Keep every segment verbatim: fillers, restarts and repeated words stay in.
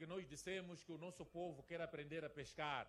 porque nós dissemos que o nosso povo quer aprender a pescar.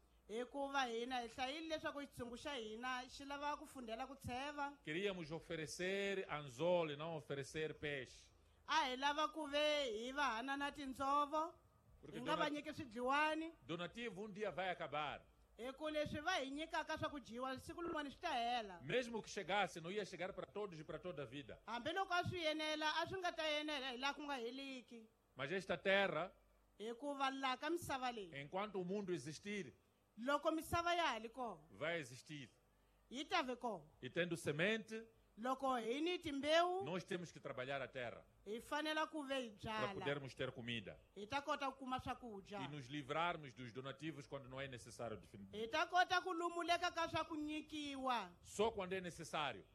hikuva hina hi hlayile leswaku xitshungu xa hina xi lava ku fundela ku tsheva. Queríamos oferecer anzol e não oferecer peixe. A hi lava ku ve hi va hana na tindzovo Porque hi nga va dona- nyiki swidliwani Donativo um dia vai acabar. hi ku leswi va hi nyikaka swa ku dyiwa siku rin'wani swi ta hela. Mesmo que chegasse, não ia chegar para todos e para toda a vida. hambiloko a swi enela a swi nga ta enela hi laha ku nga heliki Mas esta terra, hikuva laha ka misava leyi enquanto o mundo existir, loko misava ya ha ri kona vai existir. yi ta ve kona. E tendo semente, loko hi ni timbewu nós temos que trabalhar a terra hi fanela ku ve hi para byala podermos ter comida hi ta kota ku kuma swakudya e nos livrarmos dos donativos quando não é necessário. hi ta kota ku lumuleka ka swa ku nyikiwa Só quando é necessário.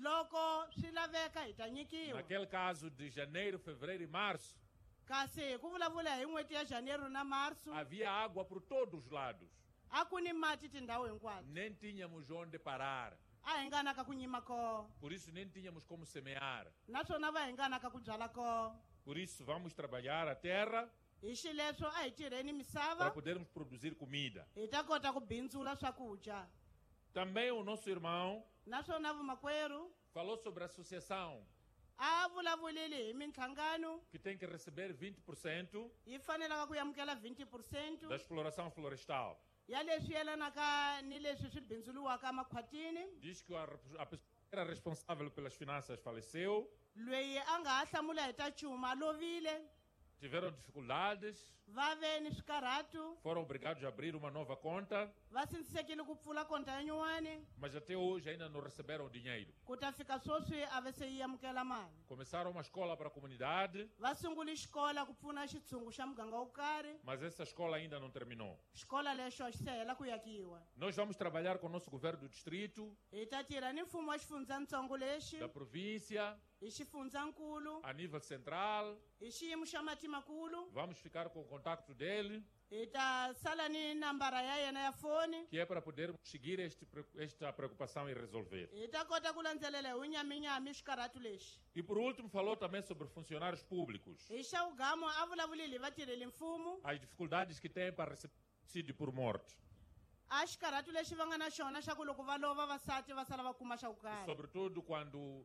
loko swi laveka hi ta nyikiwa. Naquele caso de janeiro, fevereiro e março, kasi hi ku vulavula hi n'hweti ya janeiro na marso havia água por todos os lados. a ku ni mati tindhawu hinkwato Nem tínhamos onde parar. a hi nga na ka ku nyima koho Por isso nem tínhamos como semear. naswona va hi nga na ka ku byala koho. Por isso vamos trabalhar a terra hi xileswo a hi tirheni para misava podermos produzir comida. hi ta kota ku bindzula swakudya. Também o nosso irmão naswona vumakwerhu falou sobre a associação a vulavulile hi mintlhangano que tem que receber vinte por cento yi fanelaka ku amukela vinte porcento da exploração florestal. ya leswi yelanaka ni leswi swi bindzuliwaka makhwatini. Diz que a, a pessoa que era responsável pelas finanças faleceu, Lweyi a nga ha hlamula hi ta cuma a lovile tiveram dificuldades, va ve ni swikarhatu foram obrigados a abrir uma nova conta, va sindzisekile ku pfula konta ya nyuwani mas até hoje ainda não receberam o dinheiro. ku ta fika swoswi a ve se yi amukela mali. Começaram uma escola para a comunidade, va sungule xikola ku pfuna xitshungu xa muganga wo karhi. mas essa escola ainda não terminou. xikola lexo xi se hela ku yakiwa. Nós vamos trabalhar com o nosso governo do distrito, hi ta tirha ni mfumo wa xifundzatsongo lexi da província, hi xifundzankulu a nível central. hi xiyimo xa matimakulu. Vamos ficar com o contato dele, hi ta sala ni nambara ya yena ya foni. que é para podermos seguir este, esta preocupação e resolver. hi ta kota ku landzelela hi unyaminyami swikarhatu lexi. E por último, falou também sobre funcionários públicos, hi xa ugamo a vulavulile hi vatirheli mfumo as dificuldades que têm para receber subsídio por morte. a xikarhatu lexi va nga na xona xa ku loko va lova vasati va sala va kuma xa ku karhi. Sobretudo quando...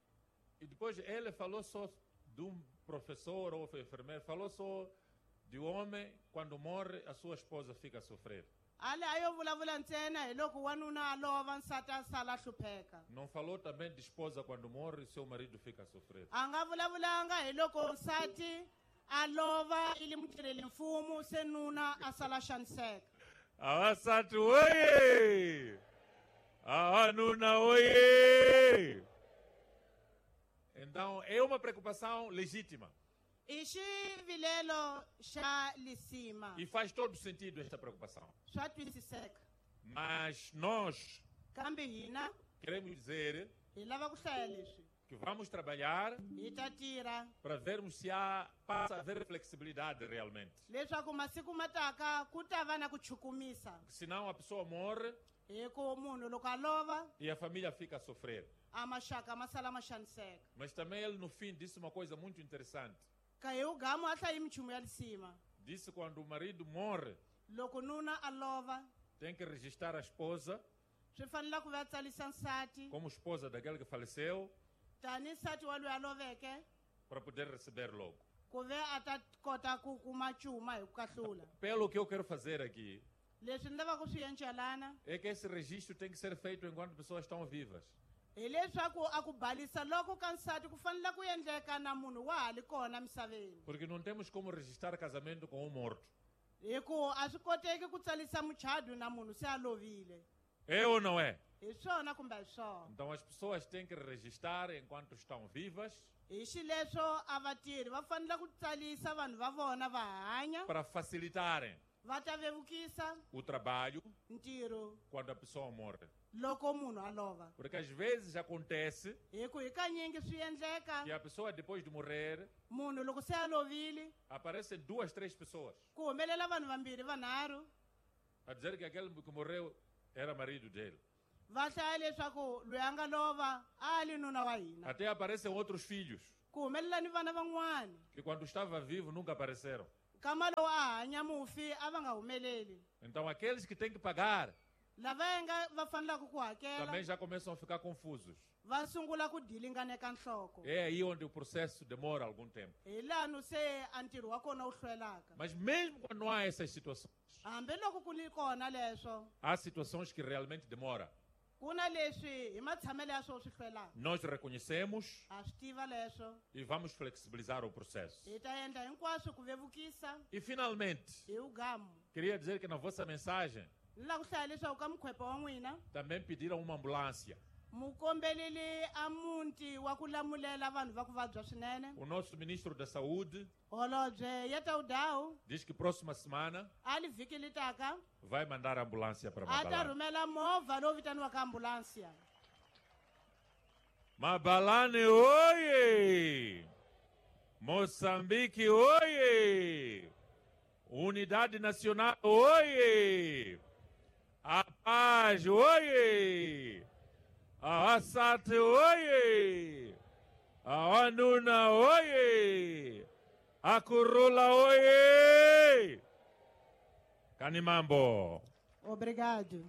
E depois ele falou só de um professor ou enfermeiro, falou só de homem, quando morre, a sua esposa fica a sofrer. ale a yo vulavula ntsena hi loko wanuna a lova nsati a sala a hlupheka. Não falou também de esposa quando morre e seu marido fica a sofrer. a nga vulavulanga hi loko nsati a lova i li mutirheli mfumo se nuna a sala a xaniseka. Awasatu oye! Awanuna oye! Então, é uma preocupação legítima. i xivilelo xa lisima E faz todo sentido esta preocupação. swa twisiseka. Mas nós kambe hina queremos dizer hi lava ku hlaya leswi que vamos trabalhar hi ta tirha para vermos se há, passa a haver flexibilidade realmente. leswaku masiku ma taka ku ta va na ku chukumisa. Senão a pessoa morre hi ku munhu loko a lova e a família fica a sofrer. a maxaka ma sala ma xaniseka. Mas também ele no fim disse uma coisa muito interessante. ka hi ugamo a hlayi minchumu ya lisima. Disse que quando o marido morre, loko nuna a lova tem que registrar a esposa swi fanela ku va tsalisa nsati como esposa daquele que faleceu tani nsati wa loyi a loveke para poder receber logo. ku ve a ta kota ku kuma cuma hi ku kahlula. Pelo que eu quero fazer aqui, leswi ni lava ku swi encelana é que esse registro tem que ser feito enquanto pessoas estão vivas. hi leswaku a ku balisa loko ka nsati ku fanele ku endleka na munhu wa ha li kona misaveni. Porque não temos como registrar casamento com um morto. hi ku a swi koteki ku tsalisa muchadu na munhu se a lovile. É ou não é? hi swona kumbe hi swona. Então as pessoas têm que registrar enquanto estão vivas hi xileswo a vatirhi va fanele ku tsalisa vanhu va vona va hanya para facilitarem va ta vevukisa o trabalho ntirho quando a pessoa morre. loko munhu a lova. Porque às vezes acontece hi ku hi kanyingi swi endleka que a pessoa depois de morrer munhu loko se a lovile aparecem duas, três pessoas ku humelela vanhu vambirhi vanharhu a dizer que aquele que morreu era marido dele. va hlaya leswaku loyi a nga lova a li nuna wa hina. Até aparecem outros filhos ku humelela ni vana van'wana que quando estava vivo nunca apareceram. kamalo a hanya mufi a va nga humeleli Então, aqueles que têm que pagar lava nga va fanelaka ku hakela também já começam a ficar confusos. va sungula ku dilinganeka nhloko É aí onde o processo demora algum tempo. hi lano se a ntirho wa kona wu hlwelaka Mas mesmo quando há essas situações, hambiloko ku ni kona leswo há situações que realmente demoram. ku na leswi hi matshamelo ya swona swi hlwelaka Nós reconhecemos ha swi tiva leswo e vamos flexibilizar o processo. hi ta endla hinkwaswo ku vevukisa E finalmente, hi ugamu queria dizer que na vossa mensagem ni lava ku hlaya leswaku ka mukhwepa wa n'wina também pediram uma ambulância. mukombeleli a muti wa ku lamulela vanhu va ku vabya swinene O nosso ministro da Saúde holobye yetaudawu diz que próxima semana a li vhiki li taka vai mandar a ambulância para a ta Mabalane. rhumela movha lowu vitaniwaka ambulansiya Mabalane, oye! Moçambique, oye! Unidade Nacional, oye! A Paz, oye! A Assat, oye! A Anuna, oye! A Curula, oye! Canimambo. obrigado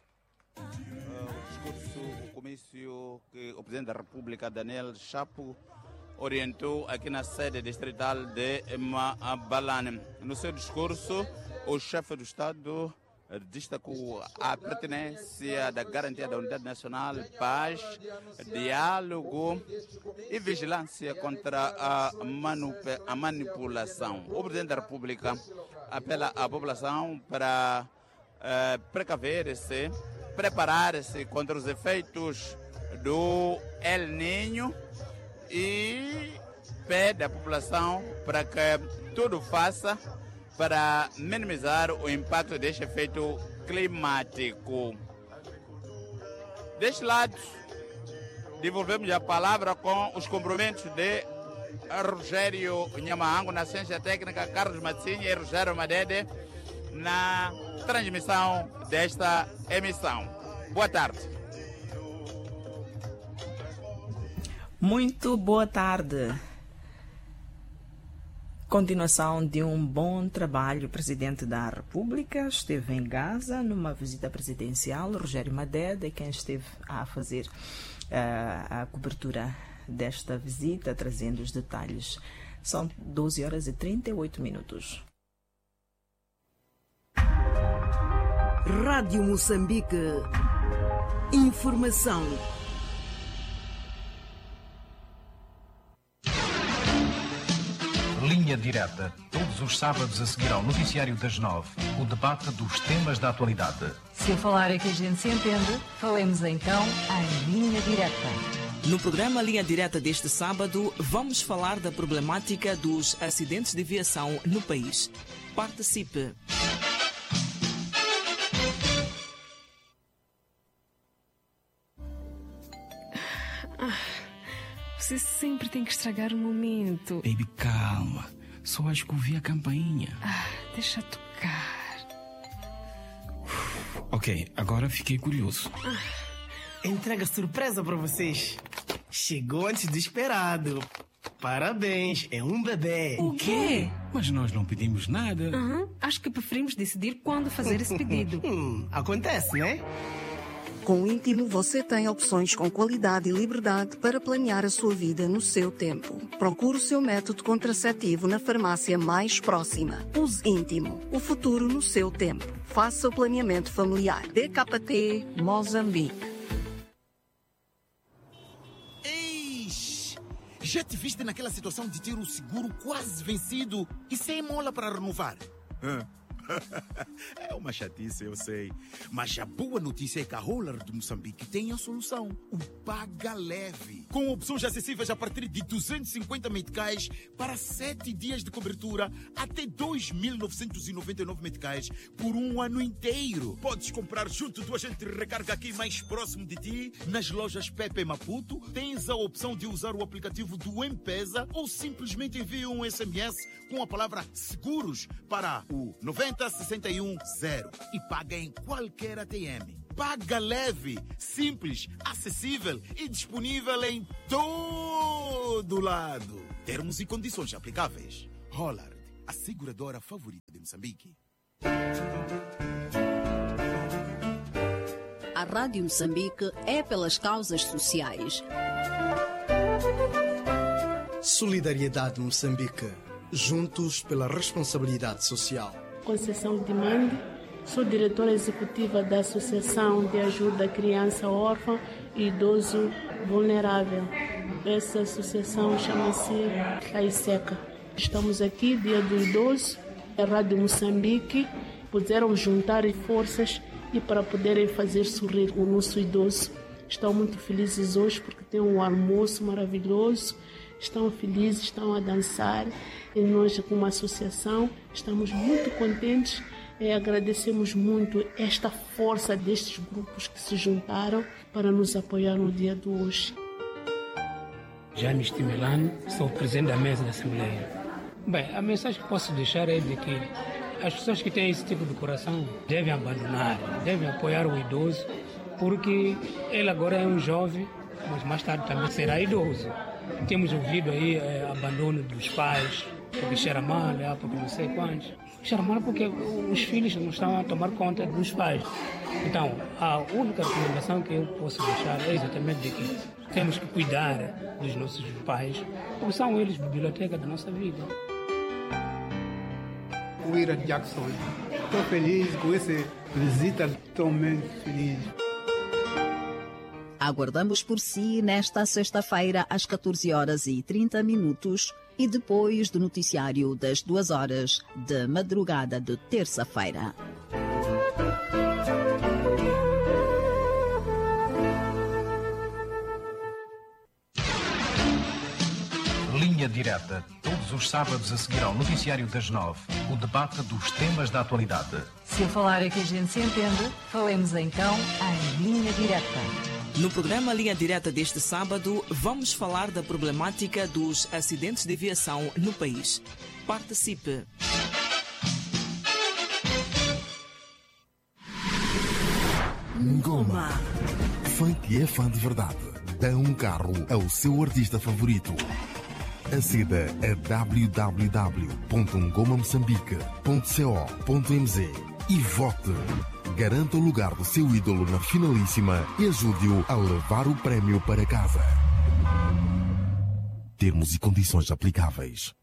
O discurso, o comício que o Presidente da República, Daniel Chapo, orientou aqui na sede distrital de Mabalane. No seu discurso, o chefe do Estado destacou a pertinência da garantia da unidade nacional, paz, diálogo e vigilância contra a, manupe, a manipulação. O Presidente da República apela à população para eh, precaver-se, preparar-se contra os efeitos do El Niño e pede à população para que tudo faça para minimizar o impacto deste efeito climático. Deste lado, devolvemos a palavra com os cumprimentos de Rogério Nhamahango na ciência técnica, Carlos Matzinha e Rogério Madede na transmissão desta emissão. Boa tarde. Muito boa tarde. Continuação de um bom trabalho. O Presidente da República esteve em Gaza numa visita presidencial. Rogério Madede é quem esteve a fazer uh, a cobertura desta visita, trazendo os detalhes. São doze horas e trinta e oito minutos. Rádio Moçambique. Informação. Linha Direta, todos os sábados a seguir ao noticiário das nove, o debate dos temas da atualidade. Se a falar é que a gente se entende, falemos então em Linha Direta. No programa Linha Direta deste sábado, vamos falar da problemática dos acidentes de viação no país. Participe! Você sempre tem que estragar o momento. Baby, calma. Só acho que ouvi a campainha. Ah, deixa tocar. Ok, agora fiquei curioso. Ah. Entrega surpresa para vocês. Chegou antes do esperado. Parabéns, é um bebê. O quê? Mas nós não pedimos nada. Uhum. Acho que preferimos decidir quando fazer esse pedido. hum, acontece, né? Com o Íntimo você tem opções com qualidade e liberdade para planear a sua vida no seu tempo. Procure o seu método contraceptivo na farmácia mais próxima. Use Íntimo, o futuro no seu tempo. Faça o planeamento familiar. D K T Moçambique. Eish! Já te viste naquela situação de ter o seguro quase vencido e sem mola para renovar? Hã? É uma chatice, eu sei. Mas a boa notícia é que a Roller de Moçambique tem a solução. O Paga Leve. Com opções acessíveis a partir de duzentos e cinquenta meticais para sete dias de cobertura até dois mil novecentos e noventa e nove meticais por um ano inteiro. Podes comprar junto do agente de recarga aqui mais próximo de ti. Nas lojas Pepe Maputo, tens a opção de usar o aplicativo do M-Pesa ou simplesmente envia um S M S com a palavra seguros para o noventa sessenta e um zero e paga em qualquer A T M. Paga leve, simples, acessível e disponível em todo lado. Termos e condições aplicáveis. Hollard, a seguradora favorita de Moçambique. A Rádio Moçambique é pelas causas sociais. Solidariedade Moçambique. Juntos pela responsabilidade social. Conceição Dimande, sou diretora executiva da Associação de Ajuda à Criança Órfã e Idoso Vulnerável. Essa associação chama-se AISECA. Estamos aqui, Dia do Idoso, a Rádio Moçambique, puderam juntar forças e para poderem fazer sorrir o nosso idoso. Estão muito felizes hoje porque tem um almoço maravilhoso, estão felizes, estão a dançar e nós, como associação, estamos muito contentes e agradecemos muito esta força destes grupos que se juntaram para nos apoiar no dia de hoje. Jaime Stimilano, sou o presidente da mesa da Assembleia. Bem, a mensagem que posso deixar é de que as pessoas que têm esse tipo de coração devem abandonar, devem apoiar o idoso, porque ele agora é um jovem, mas mais tarde também será idoso. Temos ouvido aí é, abandono dos pais, porque cheira mal, é, porque não sei quantos. Cheira mal porque os filhos não estão a tomar conta dos pais. Então, a única recomendação que eu posso deixar é exatamente de que temos que cuidar dos nossos pais, porque são eles a biblioteca da nossa vida. Wira Jackson. Estou feliz com essa visita, estou muito feliz. Aguardamos por si nesta sexta-feira às catorze horas e trinta minutos e depois do noticiário das duas horas de madrugada de terça-feira. Linha Direta, todos os sábados a seguir ao noticiário das nove, o debate dos temas da atualidade. Se a falar é que a gente se entende, falemos então em Linha Direta. No programa Linha Direta deste sábado, vamos falar da problemática dos acidentes de aviação no país. Participe! Ngoma. Funk é fã de verdade. Dá um carro ao seu artista favorito. Aceda a w w w ponto ngoma moçambique ponto co ponto m z e vote. Garanta o lugar do seu ídolo na finalíssima e ajude-o a levar o prémio para casa. Termos e condições aplicáveis.